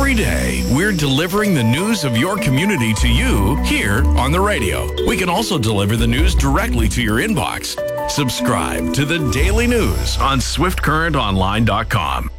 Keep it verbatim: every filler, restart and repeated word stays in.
Every day, we're delivering the news of your community to you here on the radio. We can also deliver the news directly to your inbox. Subscribe to the Daily News on swift current online dot com.